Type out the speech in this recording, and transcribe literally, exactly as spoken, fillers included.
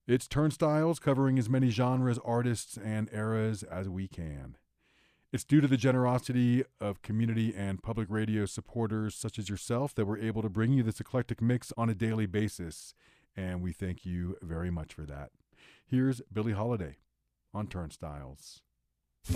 It's Turnstiles, covering as many genres, artists, and eras as we can. It's due to the generosity of community and public radio supporters such as yourself that we're able to bring you this eclectic mix on a daily basis, and we thank you very much for that. Here's Billie Holiday on Turnstiles.